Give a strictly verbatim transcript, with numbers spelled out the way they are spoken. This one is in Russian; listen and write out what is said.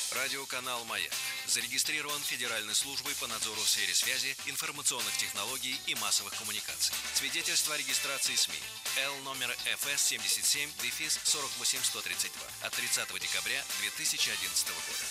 Радиоканал «Маяк» зарегистрирован Федеральной службой по надзору в сфере связи, информационных технологий и массовых коммуникаций. Свидетельство о регистрации СМИ Л номер эф эс семьдесят семь сорок восемь сто тридцать два от тридцатого декабря две тысячи одиннадцатого года.